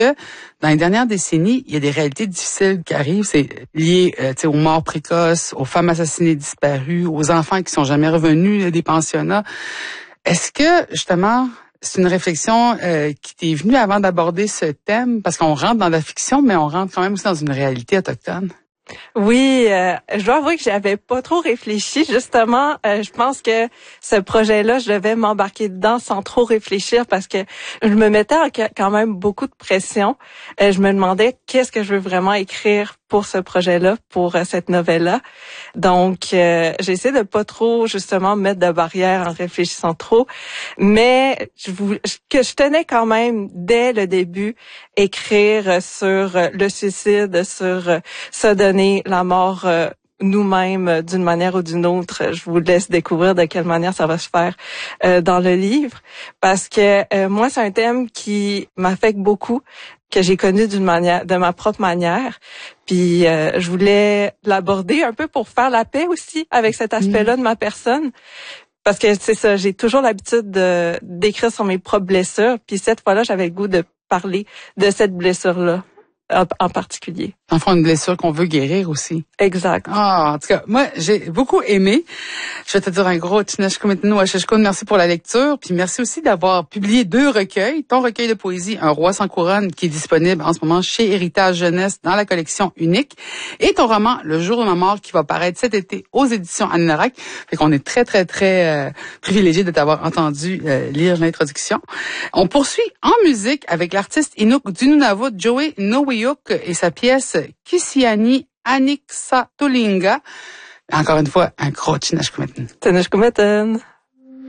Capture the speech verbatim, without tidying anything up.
dans les dernières décennies, il y a des réalités difficiles qui arrivent. C'est lié euh, aux morts précoces, aux femmes assassinées disparues, aux enfants qui sont jamais revenus des pensionnats. Est-ce que, justement, c'est une réflexion euh, qui t'est venue avant d'aborder ce thème? Parce qu'on rentre dans la fiction, mais on rentre quand même aussi dans une réalité autochtone. Oui, euh, je dois avouer que j'avais pas trop réfléchi. Justement, euh, je pense que ce projet-là, je devais m'embarquer dedans sans trop réfléchir parce que je me mettais en, quand même beaucoup de pression. Euh, je me demandais qu'est-ce que je veux vraiment écrire pour ce projet-là, pour euh, cette novelle-là. Donc, euh, j'ai essayé de pas trop, justement, mettre de barrières en réfléchissant trop. Mais je voulais, que je tenais quand même, dès le début, écrire sur le suicide, sur se donner la mort euh, nous-mêmes euh, d'une manière ou d'une autre. Je vous laisse découvrir de quelle manière ça va se faire euh, dans le livre, parce que euh, moi, c'est un thème qui m'affecte beaucoup, que j'ai connu d'une manière, de ma propre manière. Puis euh, je voulais l'aborder un peu pour faire la paix aussi avec cet aspect-là de ma personne. Parce que c'est ça, j'ai toujours l'habitude de d'écrire sur mes propres blessures. Puis cette fois-là, j'avais le goût de parler de cette blessure-là en, en particulier. Enfin, une blessure qu'on veut guérir aussi. Exact. Ah, en tout cas, moi, j'ai beaucoup aimé. Je vais te dire un gros Tinashkumitnu Washishkun, merci pour la lecture, puis merci aussi d'avoir publié deux recueils. Ton recueil de poésie, Un roi sans couronne, qui est disponible en ce moment chez Héritage Jeunesse dans la collection Unique, et ton roman Le jour de ma mort, qui va paraître cet été aux éditions Anne-Larac. Fait qu'on est très, très, très euh, privilégiés de t'avoir entendu euh, lire l'introduction. On poursuit en musique avec l'artiste Inuk du Nunavut, Joey Noweyuk, et sa pièce Kisiani Aniksa Tulinga. Encore une fois, un gros Tinashkumitnu. Tinashkumitnu.